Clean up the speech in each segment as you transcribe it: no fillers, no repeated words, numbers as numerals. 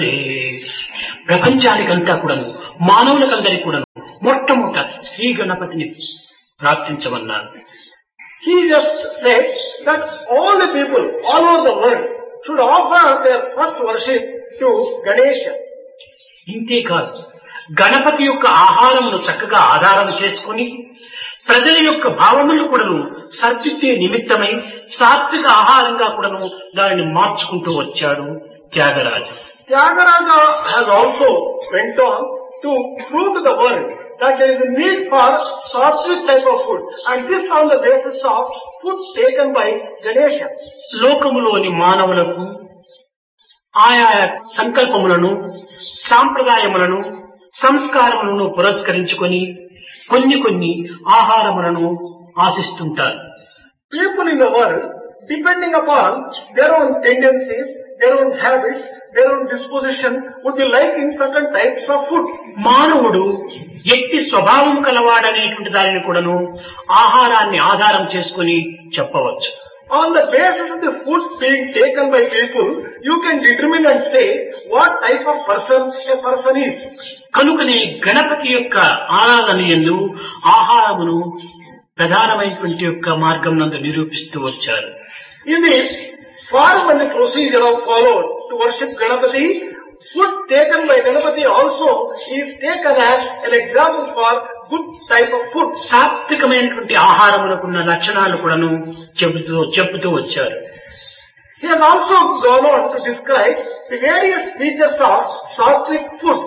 భూతలే ప్రపంచానికంతా కూడాను మానవులకందరికీ కూడాను మొట్టమొదట శ్రీ గణపతిని ప్రార్థించమన్నారు. He just said that all the people all over the world should offer their first worship to Ganesha. ఇంతేకాదు Ganapati యొక్క ఆహారమును చక్కగా ఆధారం చేసుకుని ప్రజల యొక్క భావములు కూడాను సర్దిద్దే నిమిత్తమై సాత్విక ఆహారంగా కూడాను దానిని మార్చుకుంటూ వచ్చాడు Tyagaraju. Tyagaraja has also went on to prove to the world that there is a need for sattvic type of food, and this on the basis of food taken by Ganesha. లోకములోని మానవులకు ఆయా సంకల్పములను సాంప్రదాయములను సంస్కారములను పురస్కరించుకొని కొన్ని ఆహారములను ఆశిస్తుంటారు. People in the world, depending upon their own tendencies, their own habits, their own disposition, would be liking certain types of food. మానవుడు ఎట్టి స్వభావం కలవాడనేటువంటి దానిని కూడాను ఆహారాన్ని ఆధారం చేసుకుని చెప్పవచ్చు. On the basis of the food being taken by people, you can determine and say what type of person a person is. కనుకనే గణపతి యొక్క ఆరాధన యందు ఆహారమును ప్రధానమైనటువంటి యొక్క మార్గం నందు నిరూపిస్తూ వచ్చారు. In the form and the procedure of followed to worship Ganapati, food taken by Ganapati also is taken as an example for good type of food. సాత్వికమైనటువంటి ఆహారములకున్న లక్షణాలు కూడాను చెబుతూ వచ్చారు. He has also gone on to describe the various features of sattvic food.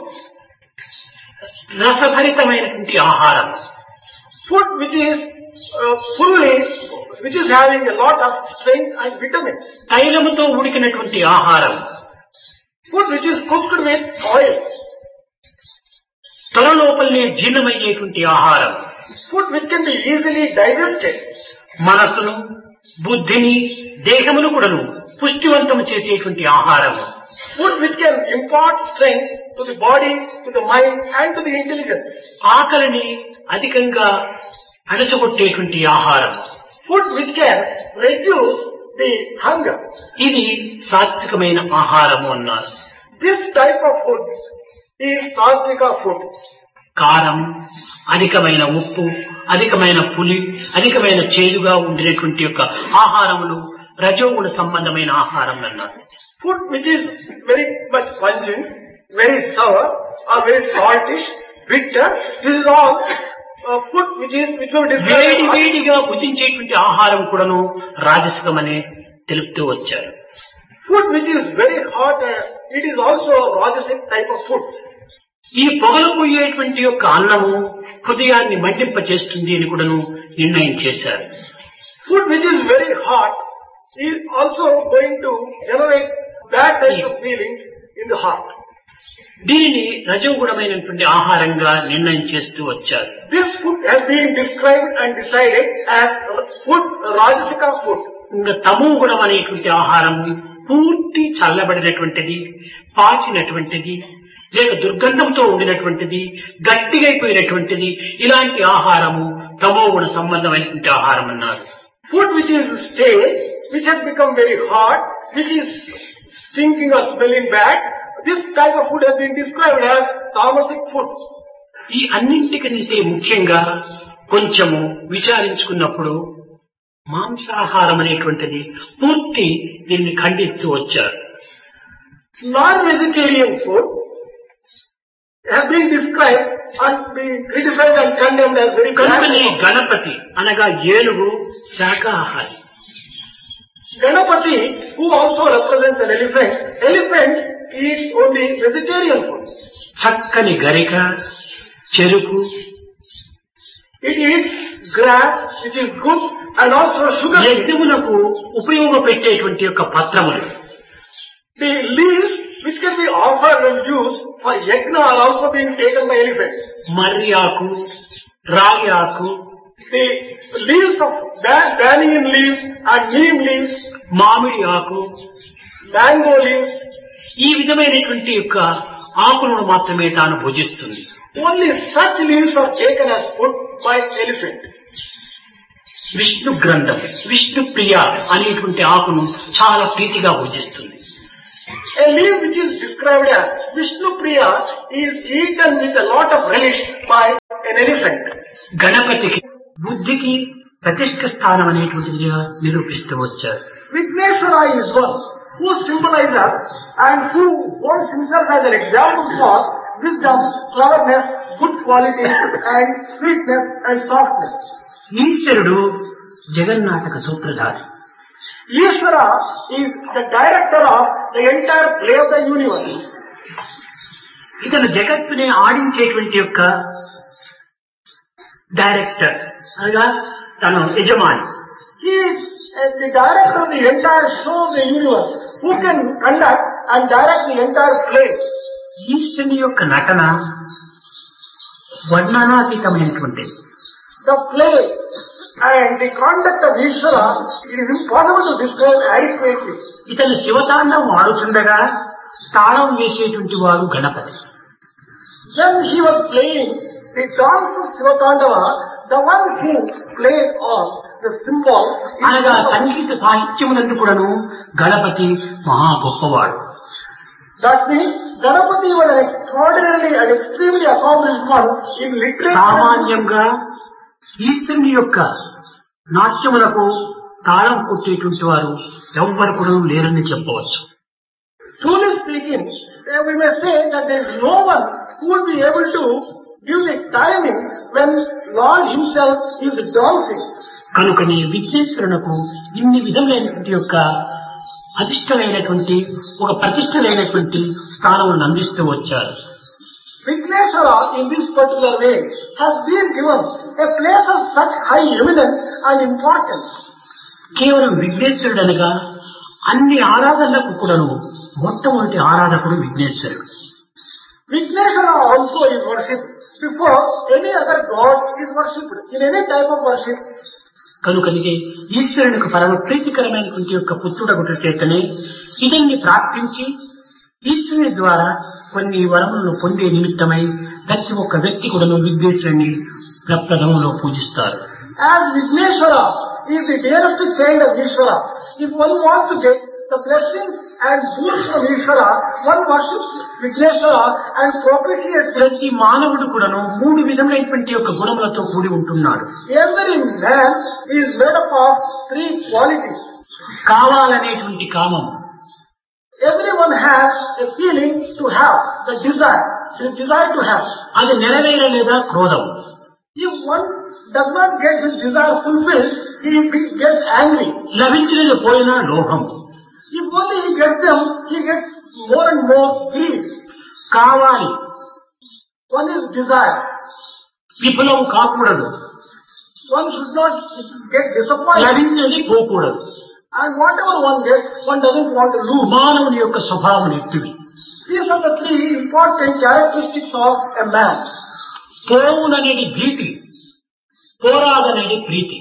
రసభరితమైనటువంటి ఆహారం, food which is having a lot of strength and vitamins. తైలముతో ఉడికినటువంటి ఆహారం, food which is cooked with oil. తల లోపలనే జీర్ణమయ్యేటువంటి ఆహారం, food which can be easily digested. మనసును, బుద్ధిని, దేహమును కూడాను పుష్టివంతము చేసేటువంటి ఆహారం, food which can impart strength to the body, to the mind and to the intelligence. ఆకలిని అధికంగా అణచగొట్టేటువంటి ఆహారం, food which can reduce the hunger. ఇది సాత్వికమైన ఆహారము అన్నారు. This type of food is satvika food. కారం, అధికమైన ఉప్పు, అధికమైన పులి, అధికమైన చేదుగా ఉండేటువంటి యొక్క ఆహారములు రజోగుణ సంబంధమైన ఆహారం అన్నారు. Food which is very much pungent, very sour or very saltish, bitter, this is all food which will describe. వేడిగా భుజించేటువంటి ఆహారం కూడాను రాజసికమని తెలుపుతూ వచ్చారు. Food which is very hot, it is also rajasic type of food. ఈ పొగలు పోయేటువంటి యొక్క అన్నము హృదయాన్ని మండింప చేస్తుంది అని కూడాను నిర్ణయం చేశారు. Food which is very hot is also going to generate bad types of feelings in the heart. దీనిని రజోగుణమైనటువంటి ఆహారంగా నిర్ణయం చేస్తూ వచ్చారు. This food has been described and decided as food, rajasika food. ఇంకా తమో గుణం అనేటువంటి ఆహారం పూర్తి చల్లబడినటువంటిది, పాచినటువంటిది, లేక దుర్గంధంతో ఉండినటువంటిది, గట్టిగైపోయినటువంటిది, ఇలాంటి ఆహారము తమో గుణ సంబంధమైనటువంటి ఆహారం అన్నారు. Food which is stale, which has become very hot, which is stinking or smelling bad, this type of food has been described as tamasic food. ఈ అన్నింటికంటే ముఖ్యంగా కొంచెము విచారించుకున్నప్పుడు మాంసాహారం అనేటువంటిది పూర్తి దీన్ని ఖండిస్తూ వచ్చారు. Non-vegetarian food have been described and been criticized and condemned as very కనుకనే గణపతి అనగా ఏనుగు శాకాహారి. Ganapati, who also represents an elephant is only vegetarian food. చక్కని గరిక, చెరుకు, it eats grass which is good and also sugar. యజ్ఞములకు ఉపయోగపెట్టేటువంటి యొక్క పత్రములు, the leaves which can be offered and used for yajna are also being taken by elephants. మర్రి ఆకు, రాగి ఆకు, the leaves of banyan leaves and neem leaves, మామిడి ఆకు, mango leaves, ఈ విధమైనటువంటి యొక్క ఆకులను మాత్రమే తాను భుజిస్తుంది. only such leaves are taken as food by elephant. Vishnu గ్రంథం, విష్ణు ప్రియ అనేటువంటి ఆకును చాలా ప్రీతిగా భుజిస్తుంది. A leaf which is described as Vishnu Priya is eaten with a lot of relish by an elephant. గణపతికి బుద్ధికి ప్రతిష్ఠ స్థానం అనేటువంటిదిగా నిరూపిస్తూ వచ్చారు. Vigneshwara is one who symbolizes and who holds himself as an example for wisdom, cleverness, good qualities and sweetness and softness. ఈశ్వరుడు జగన్నాటక సూత్రధారి. Ishvara is the director of the entire play of the universe. ఇతను జగత్తుని ఆడించేటువంటి యొక్క director అనగా తను యజమాని. He is the director of the entire show of the universe, who can conduct and direct the entire play. ఈశ్వరుని యొక్క నటన వర్ణనాతీతమైనటువంటిది. The play and the conduct of Ishvara, it is impossible to describe adequately. ఇతను శివతాండవం ఆడుతుండగా తాళం వేసేటువంటి వాడు Ganapati. When he was playing the dance of Sivatandava, the one who played on the symbol అనగా సంగీత సాహిత్యమునందు కూడాను గణపతి మహా గొప్పవాడు. That means Ganapati was an extraordinarily and extremely accomplished one in literature. సామాన్యంగా ఈశ్వరుని యొక్క నాట్యములకు తాళం కొట్టేటువంటి వారు ఎవ్వరు కూడా లేరని చెప్పవచ్చు. Truly speaking, we may say that there is no one who will be able to give the timing when Lord himself is dancing. కనుకని విఘ్నేశ్వరునకు ఇన్ని విధములైనటువంటి యొక్క అధిష్టమైనటువంటి ఒక ప్రతిష్టలైనటువంటి స్థానములను అందిస్తూ వచ్చారు. Vigneshwara in this particular way has been given a place of such high eminence and importance. కేవలం విఘ్నేశ్వరుడు అనగా అన్ని ఆరాధనలకు కూడాను మొట్టమొదటి ఆరాధకుడు విఘ్నేశ్వరుడు. Vigneshwara also is worshipped before any other god is worshipped in any type of worship. కనుకనికే ఈశ్వరునికి పరమ ప్రీతికరమైనటువంటి యొక్క పుత్రుడగుట చేతనే ఇతన్ని ప్రార్థించి ఈశ్వరుని ద్వారా కొన్ని వరములను పొందే నిమిత్తమై ప్రతి ఒక్క వ్యక్తి కూడాను విఘ్నేశ్వరుని ప్రప్రథమంలో పూజిస్తారు. As Vigneshwara is the dearest child of Ishvara, if one wants to get the blessings and boons of Ishvara, one worships Vigneshwara and propitiates him. ప్రతి మానవుడు కూడాను మూడు విధములైనటువంటి యొక్క గుణములతో కూడి ఉంటున్నాడు. Every man is made up of three qualities. కావాలనేటువంటి కామం, Everyone has a feeling to have, the desire to have. అది నెరవేరలేదా క్రోధం. If one does not get his desire fulfilled, he gets angry. లభించినది పోయినా లోభం. If only he gets them, he gets more and more greed. కావాలి, One is desire. విఫలం కాకూడదు. One should not get disappointed. లభించినది పోకూడదు. And whatever one gets, one doesn't want to lose. మానవుని యొక్క స్వభావం ఎత్తివి. These are the three important characteristics of a man. పోవుననేది భీతి, పోరాదనేది ప్రీతి.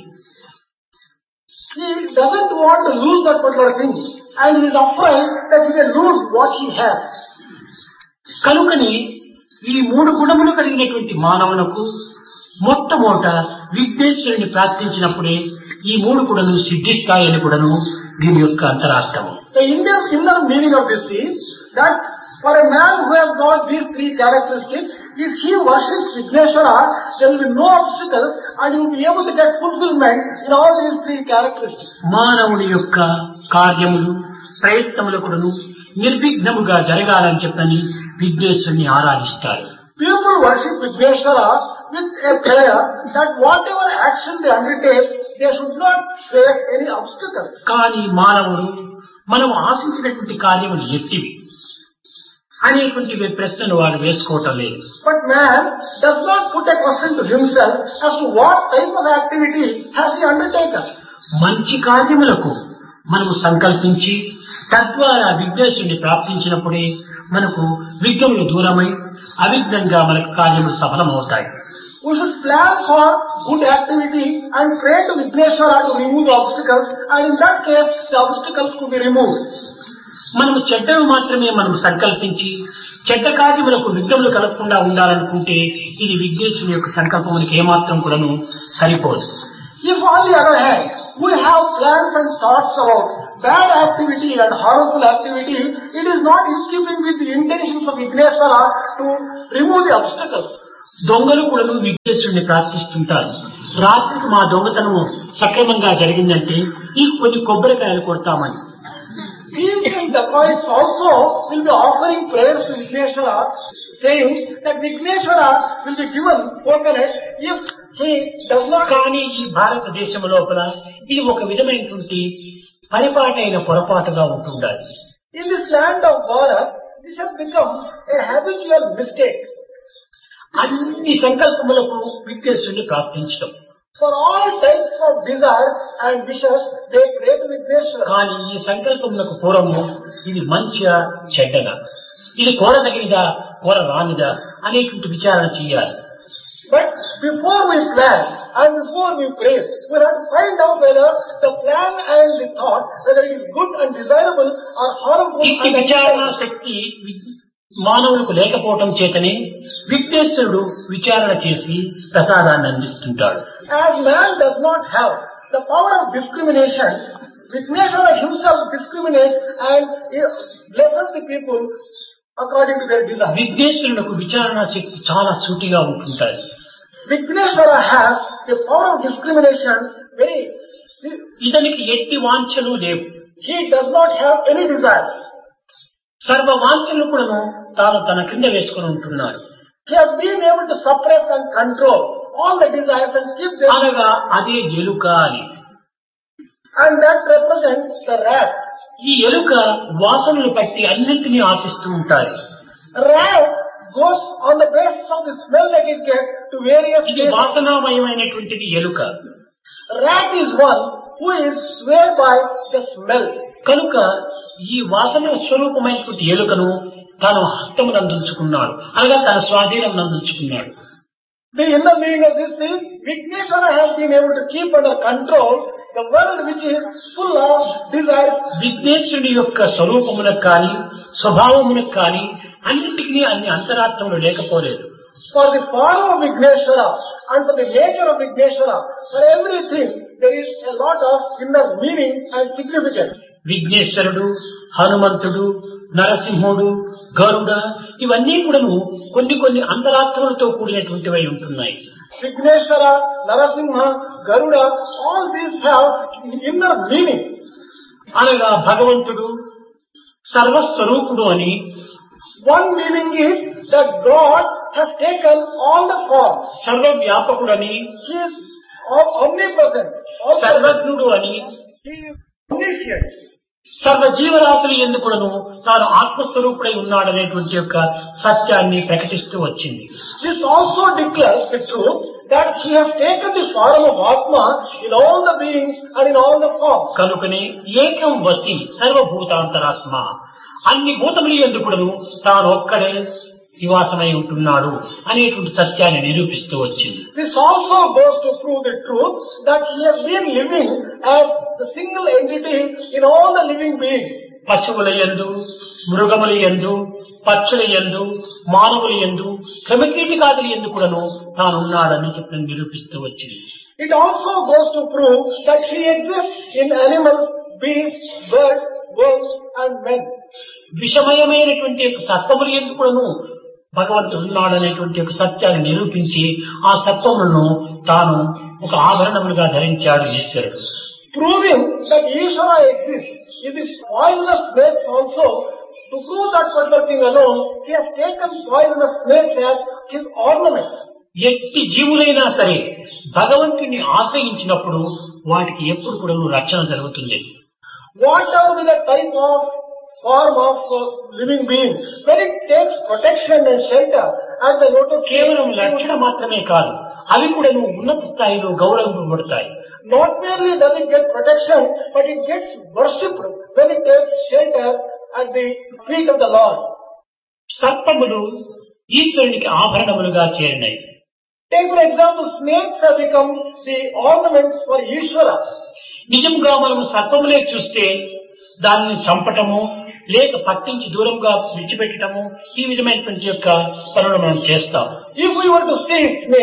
He doesn't want to lose that particular thing, and he is afraid that he will lose what he has. కనుకని ఈ మూడు గుణములు కలిగినటువంటి మానవునకు మొట్టమొదట విఘ్నేశ్వరుని ప్రార్థించినప్పుడే ఈ మూడు కూడాను సిద్ధిస్తాయని కూడాను దీని యొక్క అంతరార్థము. The inner meaning of this is that for a man who has got these three characteristics, if he worships Vigneshwara, there will be no obstacles and he will be able to get fulfillment in all these three characteristics. మానవుని యొక్క కార్యములు ప్రయత్నములు కూడాను నిర్విఘ్నముగా జరగాలని చెప్పని విఘ్నేశ్వరుని ఆరాధిస్తారు. People worship Vigneshwara with a prayer that whatever action they undertake, they should not face any obstacles. కానీ మానవుడు మనం ఆశించినటువంటి కార్యములు ఎట్టివి అనేటువంటి ప్రశ్నను వాడు వేసుకోవటం లేదు. But man does not put a question to himself as to what type of activity has he undertaken. మంచి కార్యములకు మనము సంకల్పించి తద్వారా విఘ్నేశ్వరుని ప్రార్థించినప్పుడే మనకు విఘ్నములు దూరమై అవిఘ్నంగా మనకు కార్యములు సఫలమవుతాయి. We should plan for good activity and pray to Vigneshwara to remove the obstacles, and in that case the obstacles could be removed. మనము చెడ్డవి మాత్రమే మనం సంకల్పించి చెడ్డ కార్యములకు విఘ్నములు కలగకుండా ఉండాలనుకుంటే ఇది విఘ్నేశ్వరుని యొక్క సంకల్పమునికి ఏమాత్రం కూడాను సరిపోదు. If on the other hand, we have plans and thoughts about bad activity and harmful activity, it is not in keeping with the intentions of Vigneshwara to remove the obstacles. దొంగలు కూడా విఘ్నేశ్వరుని ప్రార్థిస్తుంటారు. రాత్రికి మా దొంగతనం సక్రమంగా జరిగిందంటే నీకు కొన్ని కొబ్బరికాయలు కొడతామని. Thieves and dacoits also will be offering prayers to Vigneshwara, saying that Vigneshwara will be given coconut if he does not. కానీ ఈ భారతదేశం లోపల ఇది ఒక విధమైనటువంటి పరిపాటైన పొరపాటుగా ఉంటుండాలి. In this land of Bharat, this has become a habitual mistake. అన్ని సంకల్పములకు విఘ్నేశ్వరుని ప్రార్థించడం. For all types of desires and wishes, they pray to Vigneshwara. కానీ ఈ సంకల్పములకు పూర్వము ఇది మంచిగా చెడ్డగా, ఇది కోరదగినదా కోరరానిదా అనేటువంటి విచారణ చేయాలి. But before we plan and before we pray, we have to find out whether the plan and the thought, whether it is good and desirable or harmful. ఈ విచారణ శక్తి మానవులకు లేకపోవటం చేతనే విఘ్నేశ్వరుడు విచారణ చేసి ప్రసాదాన్ని అందిస్తుంటాడు. As man does not have the power of discrimination, Vigneshwara himself discriminates and blesses the people according to their desire. విఘ్నేశ్వరునికి విచారణ శక్తి చాలా సూటిగా ఉంటుంటాయి. Vigneshwara has the power of discrimination very. ఇతనికి ఎట్టి వాంఛలు లేవు. He does not have any desires. సర్వ వాంఛలు కూడా తాను తన కింద వేసుకుని ఉంటున్నాడు. He has been able to suppress and control all the desires and keep them. అనగా అదే ఎలుక అని. And that represents the rat. ఈ ఎలుక వాసనలు బట్టి అన్నింటినీ ఆశిస్తూ ఉంటాయి. Rat goes on the basis of the smell that it gets to various ఇది places. వాసనామయమైనటువంటిది ఎలుక. Rat is one who is swayed by the smell. కనుక ఈ వాసన స్వరూపమైనటువంటి ఎలుకను తాను హస్తమునందుకున్నాడు, అనగా తన స్వాధీనం నందుకున్నాడు. The inner meaning of this is Vigneshwara has been able to keep under control the world which is full of desires. విఘ్నేశ్వరుని యొక్క స్వరూపములకు కానీ స్వభావములకు కానీ అన్నింటికీ అన్ని అంతరార్థములు లేకపోలేదు. For the form of Vigneshwara and for the nature of Vigneshwara, for everything there is a lot of inner meaning and significance. విఘ్నేశ్వరుడు, హనుమంతుడు, నరసింహుడు, గరుడ ఇవన్నీ కూడాను కొన్ని కొన్ని అంతరార్థములతో కూడినటువంటివై ఉంటున్నాయి. Vigneshwara, Narasimha, Garuda, all these have inner meaning. అనగా భగవంతుడు సర్వస్వరూపుడు అని. One meaning is that God has taken all the forms. సర్వవ్యాపకుడని, He is omnipresent, సర్వజ్ఞుడు అని, He is omniscient. సర్వ జీవరాశులు ఎందుకును తాను ఆత్మస్వరూపుడై ఉన్నాడనేటువంటి యొక్క సత్యాన్ని ప్రకటిస్తూ వచ్చింది. This also declares the truth that He has taken the form of Atma in all the beings and in all the forms. కనుకనే ఏకం వసి సర్వభూతాంతరాత్మ, అన్ని భూతములు ఎందుకును తాను ఒక్కడే నివాసమై ఉంటున్నాడు అనేటువంటి సత్యాన్ని నిరూపిస్తూ వచ్చింది. This also goes to prove the truth that He has been living as the single entity in all the living beings. పశువుల యందు, మృగముల యందు, పక్షుల యందు, మానవుల యందు, క్రిమికీటకాదుల యందు కూడాను తానున్నాడని చెప్పి నిరూపిస్తూ వచ్చింది. It also goes to prove that He exists in animals, beasts, birds, worms and men. విషమయమైనటువంటి సత్వముల యందు కూడాను భగవంతుడు ఉన్నాడనేటువంటి ఒక సత్యాన్ని నిరూపించి ఆ సత్వములను తాను ఒక ఆభరణములుగా ధరించాడు ఈశ్వరుడు. Proving that Ishvara exists in this poisonous snakes also, to prove that particular thing alone, He has taken poisonous snakes as His ornaments. ఎట్టి జీవులైనా సరే భగవంతుని ఆశ్రయించినప్పుడు వాటికి ఎప్పుడు కూడా రక్షణ జరుగుతుంది. Whatever be the type of form of living being, when it takes protection and shelter at the lotus కేవలం రక్షణ మాత్రమే కాదు, అవి కూడా ఉన్నత స్థాయిలో గౌరవింపబడతాయి. Not merely does it get protection, but it gets worshipped when it takes shelter at the feet of the Lord. సర్పములు ఈశ్వరునికి ఆభరణములుగా చేరినాయి. Take for example, snakes have become the ornaments for Ishvara. నిజంగా మనము సర్పములే చూస్తే దానిని చంపటము లేక పట్టించి దూరంగా విడిచిపెట్టడము ఈ విధమైనటువంటి యొక్క పనులు మనం చేస్తాం. If we were to see snake,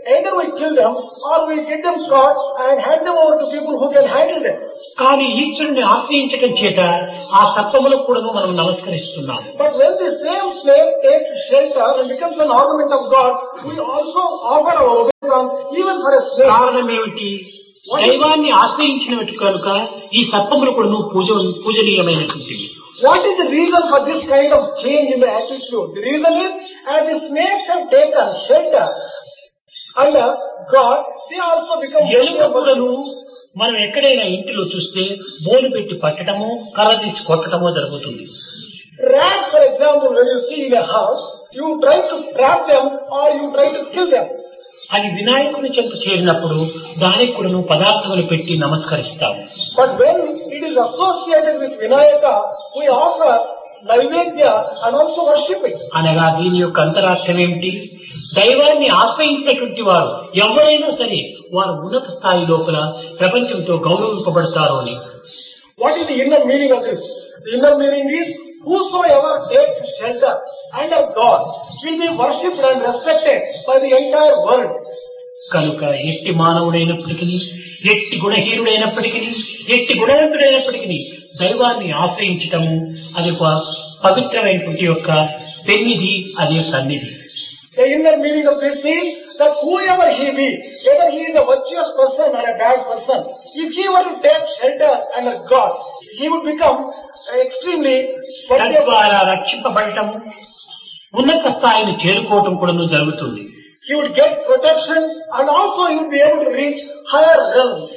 either we kill them or we get them caught and hand them over to people who can handle them. కానీ ఈశ్వరుని ఆశ్రయించడం చేత ఆ సర్పములకు కూడా మనం నమస్కరిస్తున్నాం. But when the same slave takes shelter and becomes an ornament of God, we also offer our obeisance even for a slave. కారణం ఏమిటి? దైవాన్ని ఆశ్రయించినట్టు కనుక ఈ సర్పములు కూడా పూజనీయమైనటువంటివి. What is the reason for this kind of change in the attitude? The reason is, as the snakes have taken shelter under God, they also become ఎలుకలను మనం ఎక్కడైనా ఇంటిలో చూస్తే బోలు పెట్టి పట్టడము, కర్ర తీసి కొట్టడమో జరుగుతుంది. Rats, for example, when you see in a house, you try to trap them or you try to kill them. అది వినాయకుని చెంత చేరినప్పుడు దానికి కూడా పదార్థములు పెట్టి నమస్కరిస్తాము. But when it is associated with Vinayaka, we offer Naivedya and also worshiping. అనగా దీని యొక్క అంతరార్థం ఏమిటి? దైవాన్ని ఆశ్రయించినటువంటి వారు ఎవరైనా సరే వారు ఉన్నత స్థాయి లోపల ప్రపంచంతో గౌరవింపబడతారు అని. What is the inner meaning of this? The inner meaning is, whosoever takes shelter under God will be worshipped and respected by the entire world. కనుక ఎట్టి మానవుడైనప్పటికీ, ఎట్టి గుణహీనుడైనప్పటికీ, ఎట్టి గుణవంతుడైనప్పటికీ దైవాన్ని ఆశ్రయించటము అది ఒక పవిత్రమైనటువంటి యొక్క పెన్నిధి, అదే సన్నిధి. The inner meaning of this is that whoever he be, whether he is a virtuous person or a bad person, if he were to take shelter under God, he would become extremely తద్వారా రక్షింపబడటము, ఉన్నత స్థాయిని చేరుకోవటం కూడా జరుగుతుంది. He would get protection and also he would be able to reach higher realms.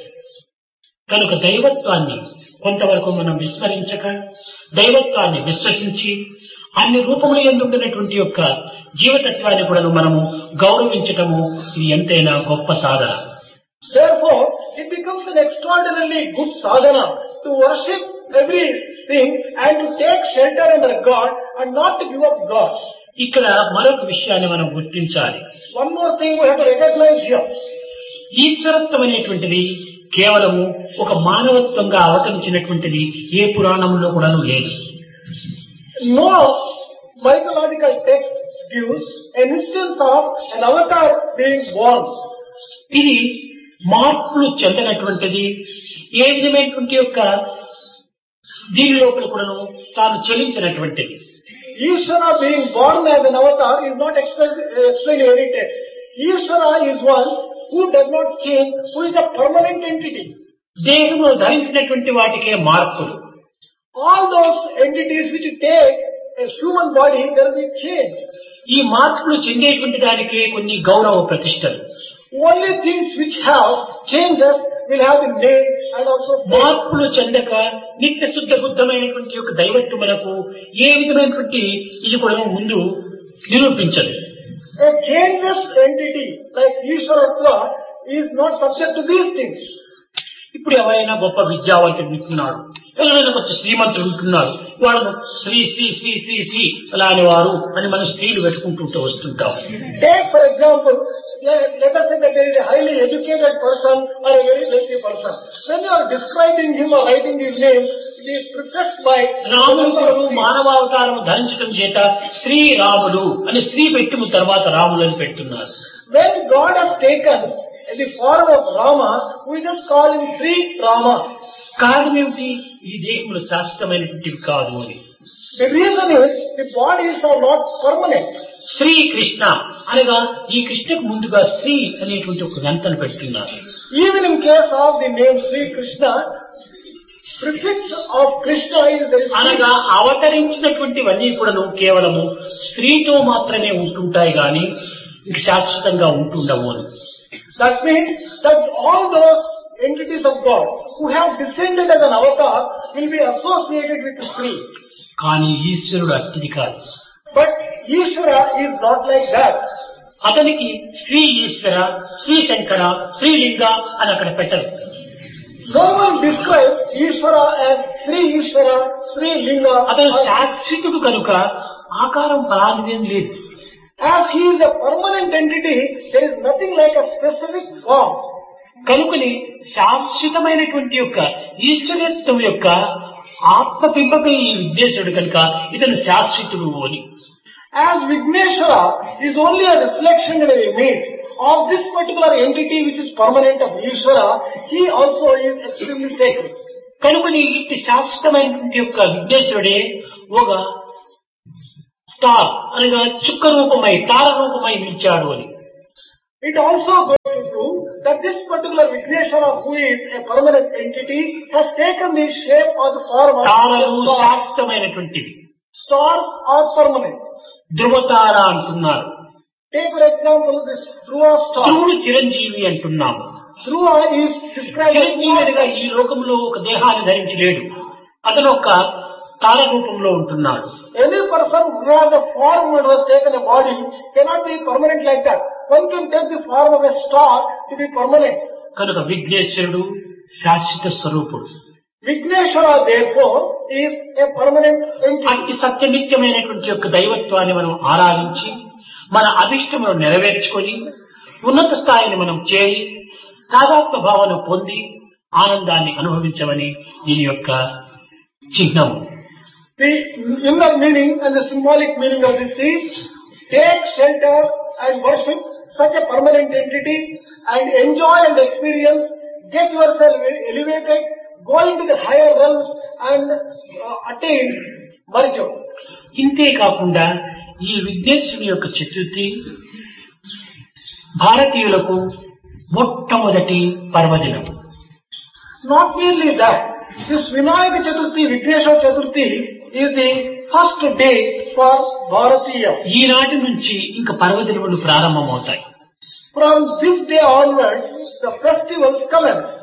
కనుక దైవత్వాన్ని కొంతవరకు మనం విస్మరించక, దైవత్వాన్ని విశ్వసించి అన్ని రూపముల యందు ఉండినటువంటి యొక్క జీవతత్వాన్ని కూడా మనము గౌరవించటము ఇది ఎంతైనా గొప్ప సాధన. Therefore, it becomes an extraordinarily good sadhana to worship everything and to take shelter under God and not to give up God. ఇక్కడ మరొక విషయాన్ని మనం గుర్తించాలి. One more thing we have to recognize here. ఈశ్వరత్వం అనేటువంటిది కేవలము ఒక మానవత్వంగా అవతరించినటువంటిది ఏ పురాణంలో కూడా లేదు. No mythological text gives an instance of an avatar being born. ఇది మార్పులు చెందినటువంటిది. ఏ విధమైనటువంటి యొక్క దీని లోపల కూడా తాను చెల్లించినటువంటిది. Ishvara being born as an avatar is not explained in any text. Ishvara is one who does not change, who is a permanent entity. దేహంలో ధరించినటువంటి వాటికే మార్పులు. All those entities which take a human body, there will be change. ఈ మార్పులు చెందేటువంటి దానికి కొన్ని గౌరవ ప్రతిష్టలు. Only things which have changes will have the name and also మార్పులు చెందక నిత్య శుద్ధ బుద్ధమైనటువంటి యొక్క దైవత్వములకు ఏ విధమైనటువంటి ఇది కూడా ముందు నిరూపించదు. A changeless entity like Ishvaratva is not subject to these things. ఇప్పుడు ఎవరైనా గొప్ప విద్యావంతుడు ఉంటున్నాడు, ఎవరైనా కొంచెం శ్రీమంతుడు ఉంటున్నాడు, వాళ్ళను శ్రీ శ్రీ శ్రీ శ్రీ శ్రీ అలాని వారు అని మనం స్త్రీలు పెట్టుకుంటూ వస్తుంటాం. Take for example, let us say that there is a highly educated person or a very wealthy person. When you are describing him or writing his name, it is prefixed by రాముడు మానవావతారం ధరించడం చేత శ్రీరాముడు అని స్త్రీ పెట్టి తర్వాత రాముడు అని పెడుతున్నారు. When God has taken the form of Rama, we just call him Sri Rama. కారణం ఏమిటి? ఈ దేహములు శాశ్వతమైనటువంటివి కాదు అని. The reason is the bodies are not permanent. Shri Krishna అనగా ఈ కృష్ణకు ముందుగా శ్రీ అనేటువంటి ఒక గంటను పెడుతున్నారు. Even in case of the name Sri Krishna, prefix of Krishna is there is అనగా అవతరించినటువంటివన్నీ కూడాను కేవలము స్త్రీతో మాత్రమే ఉంటుంటాయి గాని ఇంక శాశ్వతంగా ఉంటుండవు అని. That means that all those entities of God who have descended as an avatar will be associated with the Sri. కానీ ఈశ్వరుడు అట్టిది కాదు. But Ishvara is not like that. అతనికి శ్రీ ఈశ్వర, శ్రీ శంకర, శ్రీలింగ అని అక్కడ పెట్టరు. No one describes Ishvara as Sri Ishvara, Sri Linga. అతను శాశ్వతుడు కనుక ఆకారం ఫలానిదేం లేదు. As he is a permanent entity, there is nothing like a specific form. కనుకని శాశ్వతమైనటువంటి యొక్క ఈశ్వరత్వం యొక్క ఆత్మబింబమే ఈ విద్యేశ్వరుడు కనుక ఇతను శాశ్వతుడు అని. As Vigneshwara is only a reflection and an image of this particular entity which is permanent of Ishvara, he also is extremely sacred. కనుకని ఇట్టి శాశ్వతమైనటువంటి యొక్క విఘ్నేశ్వరుడే ఒక స్టార్ అనగా చుక్క రూపమై తార రూపమై నిలిచాడు అని. It also goes to prove that this particular Vigneshwara, who is a permanent entity, has taken the shape or the form of తారలు a star. శాశ్వతమైనటువంటివి. Stars are permanent. ధ్రువతార అంటున్నారు. Take for example this Dhruva star. ధ్రువుడు చిరంజీవి అంటున్నాము. Dhruva is described as చిరంజీవిగా ఈ లోకంలో ఒక దేహాన్ని ధరించలేడు. అతను ఒక తార రూపంలో ఉంటున్నాడు. any person who has a form and has taken a body cannot be permanent like that. One can take the form of a star to be permanent. కనుక విఘ్నేశ్వరుడు శాశ్వత స్వరూపుడు. Vigneshwara therefore is a permanent entity. అట్టి సత్యనిత్యమైనటువంటి యొక్క దైవత్వాన్ని మనం ఆరాధించి మన అభిష్టమును నెరవేర్చుకొని ఉన్నత స్థాయిని మనం చేరి తాదాత్మ భావన పొంది ఆనందాన్ని అనుభవించమని దీని యొక్క చిహ్నము. The inner meaning and the symbolic meaning of this is take shelter and worship such a permanent entity and enjoy and experience, get yourself elevated, go into the higher realms and attain virtue. ఇంతే కాకుండా ఈ విఘ్నేశ్వరుని యొక్క చతుర్థి భారతీయులకు మొట్టమొదటి పర్వదినం. Not merely that, this Vinayaka Chaturthi, Vigneshwara Chaturthi is the first day for Bharatiya. ఈనాటి నుంచి ఇంకా పర్వదినములు ప్రారంభమవుతాయి. From this day onwards, the festivals commence.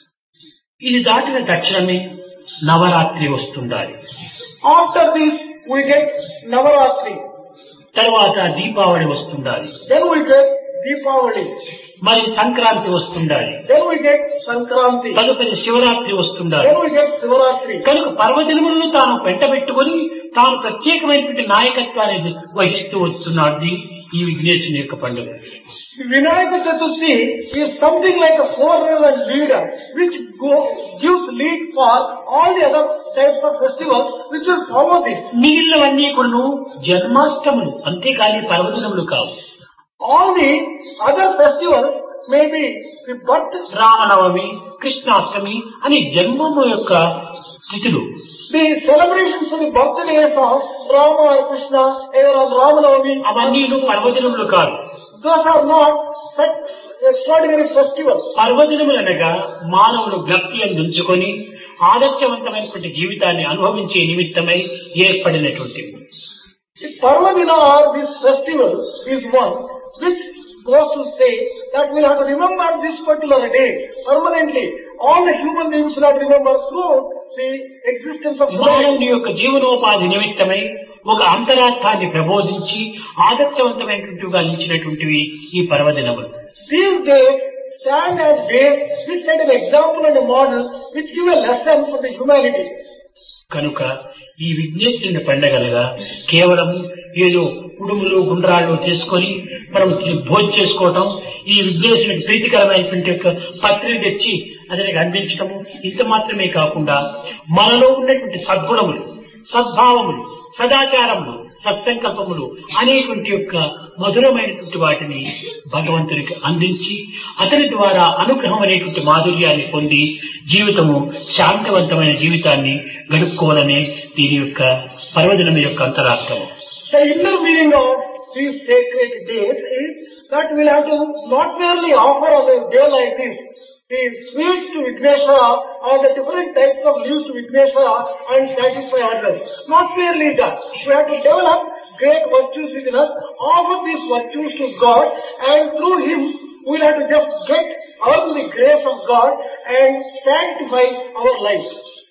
ఇది దాటిన తక్షణమే Navratri వస్తుండాలి. After this, we get Navaratri. తర్వాత Deepavali వస్తుండాలి. Then we get Deepavali. మరి Sankranti వస్తుండాలి. Then we get Sankranti. తదుపరి Shivaratri వస్తుండాలి. Then we get Sivaratri. కనుక పర్వదినములను తాను పెంటబెట్టుకొని తాను ప్రత్యేకమైనటువంటి నాయకత్వాన్ని వహిస్తూ వస్తున్నాడు ఈ విఘ్నేశ్వరుని యొక్క పండుగ. Vinayaka Chaturthi is something like a forerunner and leader which gives lead for all the other types of festivals which will follow this. మిగిలినవన్నీ కూడా జన్మాష్టములు అంతేకాని పర్వదినములు కావు. All the other festivals may be the birth. Ramanavami, Krishnashtami అని జన్మము యొక్క తిథులు. The celebrations of the birthdays of Rama or Krishna, either on Ramanavami, అవన్నీ పర్వదినములు కాదు. those are not such extraordinary festivals. పర్వదినములనగా మానవులు భక్తి అందించుకొని ఆదర్శవంతమైనటువంటి జీవితాన్ని అనుభవించే నిమిత్తమై ఏర్పడినటువంటివి. The Parvadina or this festival is one which goes to say that we'll have to remember this particular day permanently. All the human beings will have to remember through the existence of మానవుని యొక్క జీవనోపాధి నిమిత్తమై ఒక అంతరార్థాన్ని ప్రబోధించి ఆదర్శవంతమైనటువంటివిగా నిలిచినటువంటివి ఈ పర్వదినములు. These days stand as days which set an example and a model which give a lesson for the humanity. కనుక ఈ విఘ్నేశ్వరుని పండగలుగా కేవలం ఏదో ఉడుములు గుండ్రాళ్ళు చేసుకొని మనం భోజనం చేసుకోవటం, ఈ విఘ్నేశ్వరునికి ప్రీతికరమైనటువంటి యొక్క పత్రిక తెచ్చి అతనికి అందించటము ఇంత మాత్రమే కాకుండా మనలో ఉన్నటువంటి సద్గుణములు, సద్భావములు, సదాచారములు, సత్సంకల్పములు అనేటువంటి యొక్క మధురమైనటువంటి వాటిని భగవంతునికి అందించి అతని ద్వారా అనుగ్రహం అనేటువంటి మాధుర్యాన్ని పొంది జీవితము శాంతివంతమైన జీవితాన్ని గడుపుకోవాలనే దీని యొక్క పర్వదినం యొక్క అంతరార్థము. The inner meaning of these sacred days is that we'll have to not merely offer on a day like this the sweets to Vigneshwara or the different types of leaves to Vigneshwara and satisfy others. Not merely that. We have to develop great virtues within us, offer these virtues to God, and through Him we'll have to just earn the grace of God and sanctify our lives.